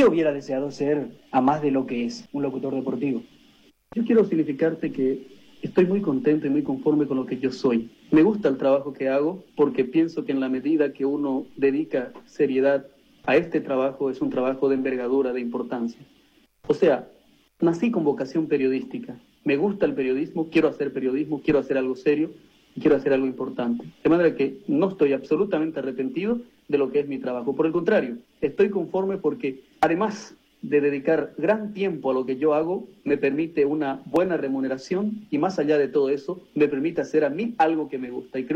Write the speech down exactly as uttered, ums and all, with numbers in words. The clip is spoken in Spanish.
¿Qué hubiera deseado ser a más de lo que es un locutor deportivo? Yo quiero significarte que estoy muy contento y muy conforme con lo que yo soy. Me gusta el trabajo que hago porque pienso que en la medida que uno dedica seriedad a este trabajo, es un trabajo de envergadura, de importancia. O sea, nací con vocación periodística. Me gusta el periodismo, quiero hacer periodismo, quiero hacer algo serio y quiero hacer algo importante. De manera que no estoy absolutamente arrepentido de lo que es mi trabajo. Por el contrario, estoy conforme porque además de dedicar gran tiempo a lo que yo hago, me permite una buena remuneración y más allá de todo eso, me permite hacer a mí algo que me gusta. Y creo